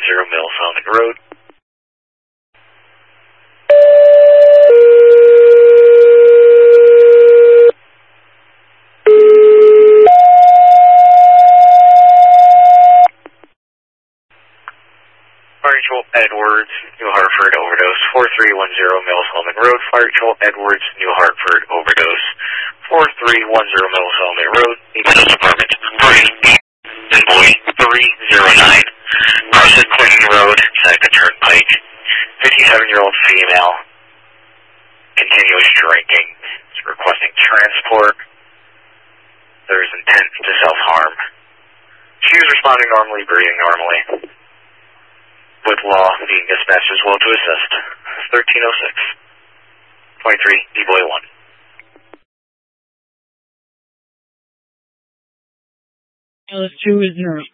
Mill Solomon Road. Fire Patrol Edwards, New Hartford overdose, 4310 Mill Solomon Road. Fire Patrol Edwards, New Hartford overdose, 4310 Mill Solomon Road. Emergency Department 3, Boy 309, crossing Clinton Road, Seneca Turnpike. 57-year-old female, continuous drinking, requesting transport. There's intent to self-harm. She was responding normally, breathing normally. With law being dispatched as well to assist. 1306. 23, D-Boy 1. Alice 2 is 0.